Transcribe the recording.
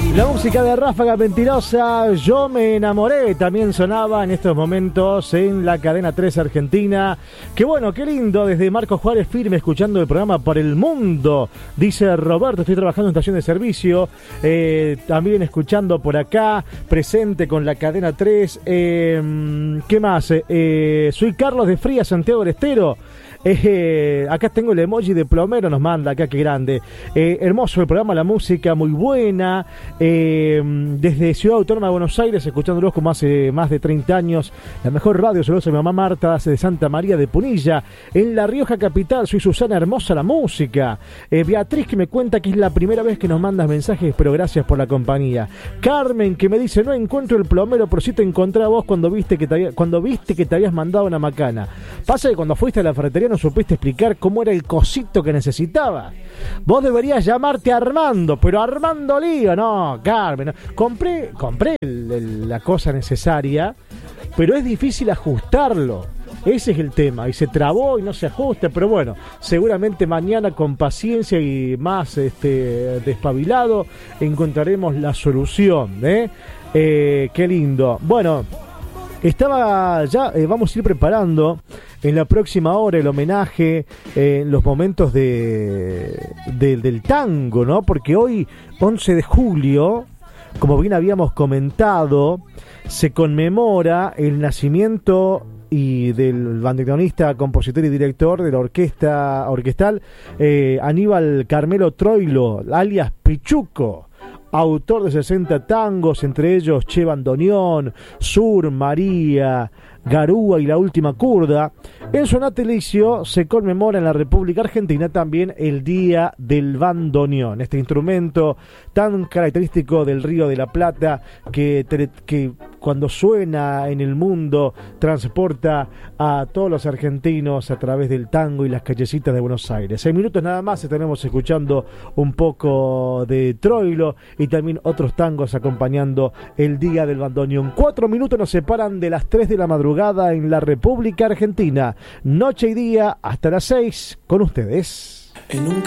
La música de Ráfaga Mentirosa, Yo me enamoré, también sonaba en estos momentos en la cadena 3 Argentina. Qué bueno, qué lindo, desde Marcos Juárez firme, escuchando el programa por el mundo. Dice Roberto, estoy trabajando en estación de servicio, también escuchando por acá, presente con la cadena 3. ¿Qué más? Soy Carlos de Frías, Santiago del Estero. Acá tengo el emoji de plomero, nos manda acá, qué grande. Hermoso el programa, la música muy buena. Desde Ciudad Autónoma de Buenos Aires, escuchándolos como hace más de 30 años. La mejor radio, saludos a mi mamá Marta, hace de Santa María de Punilla. En La Rioja capital, soy Susana, hermosa la música. Beatriz, que me cuenta que es la primera vez que nos mandas mensajes, pero gracias por la compañía. Carmen, que me dice, no encuentro el plomero, pero sí te encontré a vos cuando viste que te habías mandado una macana. Pasa que cuando fuiste a la ferretería no supiste explicar cómo era el cosito que necesitaba. Vos deberías llamarte Armando, pero Armando Lío, no, Carmen. No. Compré la cosa necesaria, pero es difícil ajustarlo. Ese es el tema, y se trabó y no se ajusta, pero bueno, seguramente mañana con paciencia y más despabilado encontraremos la solución, qué lindo. Bueno, estaba ya, vamos a ir preparando en la próxima hora el homenaje, los momentos del tango, ¿no? Porque hoy, 11 de julio, como bien habíamos comentado, se conmemora el nacimiento y del bandoneonista, compositor y director de la orquesta orquestal Aníbal Carmelo Troilo, alias Pichuco, autor de 60 tangos, entre ellos Che Bandoneón, Sur, María, Garúa y La Última Curda. En su natalicio se conmemora en la República Argentina también el Día del Bandoneón, este instrumento tan característico del Río de la Plata que cuando suena en el mundo transporta a todos los argentinos a través del tango y las callecitas de Buenos Aires. 6 minutos nada más estaremos escuchando un poco de Troilo y también otros tangos acompañando el Día del Bandoneón. 4 minutos nos separan de las 3 de la madrugada en la República Argentina. Noche y día hasta las 6 con ustedes. En un